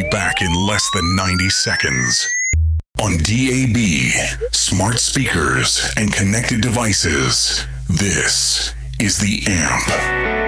back in less than 90 seconds. On DAB, smart speakers, and connected devices, this is The Amp.